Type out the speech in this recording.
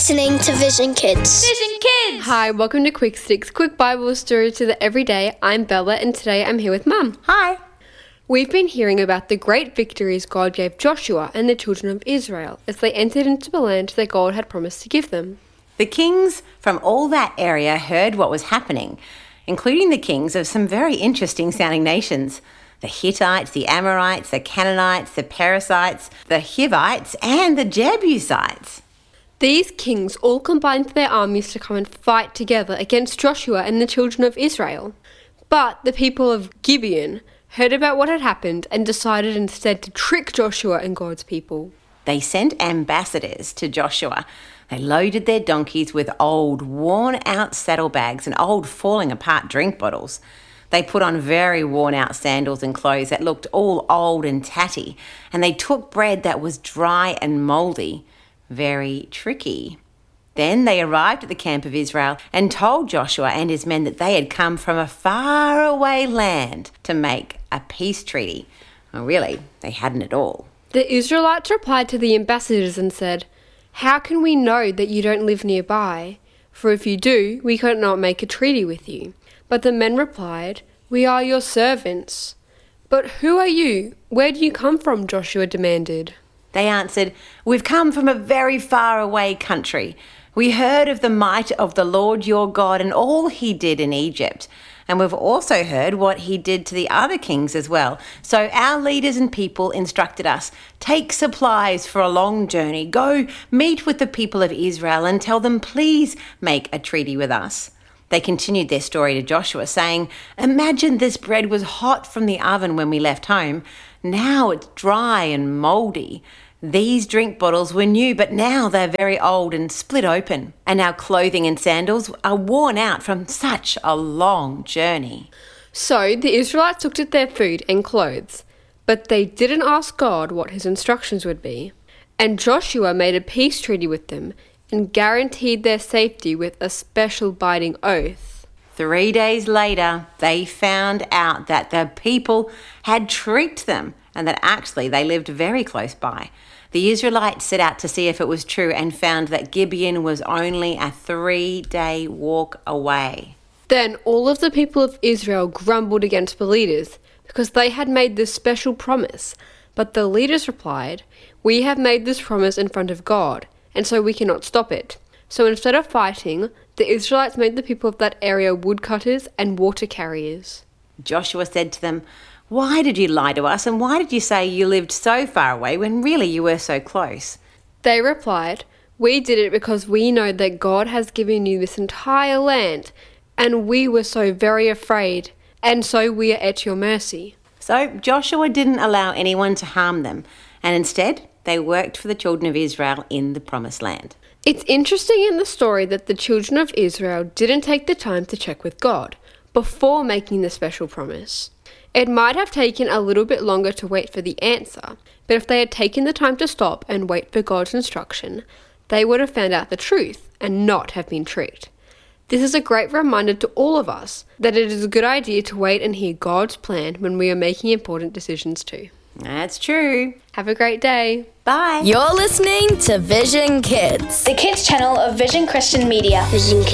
listening to Vision Kids. Vision Kids! Hi, welcome to Quick Sticks, quick Bible story to the everyday. I'm Bella and today I'm here with Mum. Hi. We've been hearing about the great victories God gave Joshua and the children of Israel as they entered into the land that God had promised to give them. The kings from all that area heard what was happening, including the kings of some very interesting sounding nations. The Hittites, the Amorites, the Canaanites, the Perizzites, the Hivites, and the Jebusites. These kings all combined their armies to come and fight together against Joshua and the children of Israel. But the people of Gibeon heard about what had happened and decided instead to trick Joshua and God's people. They sent ambassadors to Joshua. They loaded their donkeys with old, worn-out saddlebags and old, falling-apart drink bottles. They put on very worn-out sandals and clothes that looked all old and tatty, and they took bread that was dry and mouldy. Very tricky. Then they arrived at the camp of Israel and told Joshua and his men that they had come from a faraway land to make a peace treaty. Well, really, they hadn't at all. The Israelites replied to the ambassadors and said, "How can we know that you don't live nearby? For if you do, we could not make a treaty with you." But the men replied, "We are your servants." "But who are you? Where do you come from?" Joshua demanded. They answered, "We've come from a very far away country. We heard of the might of the Lord your God and all he did in Egypt. And we've also heard what he did to the other kings as well. So our leaders and people instructed us, take supplies for a long journey, go meet with the people of Israel and tell them, please make a treaty with us." They continued their story to Joshua, saying, "Imagine this bread was hot from the oven when we left home. Now it's dry and mouldy. These drink bottles were new, but now they're very old and split open. And our clothing and sandals are worn out from such a long journey." So the Israelites looked at their food and clothes, but they didn't ask God what his instructions would be. And Joshua made a peace treaty with them and guaranteed their safety with a special binding oath. 3 days later, they found out that the people had tricked them and that actually they lived very close by. The Israelites set out to see if it was true and found that Gibeon was only a 3-day walk away. Then all of the people of Israel grumbled against the leaders because they had made this special promise. But the leaders replied, "We have made this promise in front of God, and so we cannot stop it." So instead of fighting, the Israelites made the people of that area woodcutters and water carriers. Joshua said to them, "Why did you lie to us, and why did you say you lived so far away when really you were so close?" They replied, "We did it because we know that God has given you this entire land, and we were so very afraid, and so we are at your mercy." So Joshua didn't allow anyone to harm them, and instead they worked for the children of Israel in the promised land. It's interesting in the story that the children of Israel didn't take the time to check with God before making the special promise. It might have taken a little bit longer to wait for the answer, but if they had taken the time to stop and wait for God's instruction, they would have found out the truth and not have been tricked. This is a great reminder to all of us that it is a good idea to wait and hear God's plan when we are making important decisions too. That's true. Have a great day. Bye. You're listening to Vision Kids, the kids channel of Vision Christian Media. Vision Kids.